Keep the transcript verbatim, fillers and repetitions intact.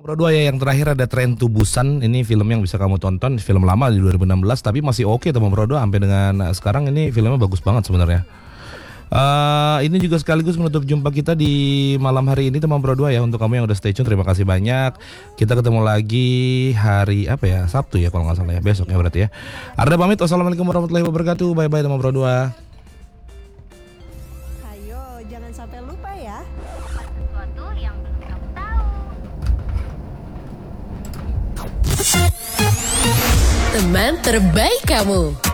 Pro dua ya, yang terakhir ada Train to Busan. Ini film yang bisa kamu tonton, film lama di dua ribu enam belas tapi masih oke Teman Pro dua sampai dengan sekarang. Ini filmnya bagus banget sebenarnya. Uh, ini juga sekaligus menutup jumpa kita di malam hari ini Teman Pro dua ya. Untuk kamu yang udah stay tune, terima kasih banyak. Kita ketemu lagi hari apa ya, Sabtu ya kalau nggak salah ya, besok ya berarti ya. Arda pamit, wassalamualaikum warahmatullahi wabarakatuh. Bye bye Teman Pro dua. Ayo jangan sampai lupa ya. Sesuatu yang belum kamu tahu. Teman terbaik kamu.